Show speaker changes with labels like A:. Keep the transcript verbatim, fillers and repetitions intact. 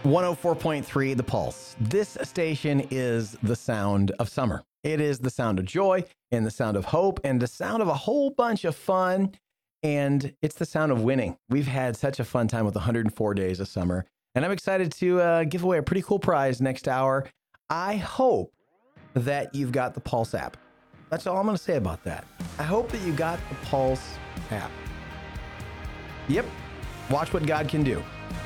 A: one oh four point three The Pulse. This station is the sound of summer. It is the sound of joy and the sound of hope and the sound of a whole bunch of fun. And it's the sound of winning. We've had such a fun time with one hundred four days of summer. And I'm excited to uh, give away a pretty cool prize next hour. I hope that you've got the Pulse app. That's all I'm going to say about that. I hope that you got the Pulse app. Yep. Watch what God can do.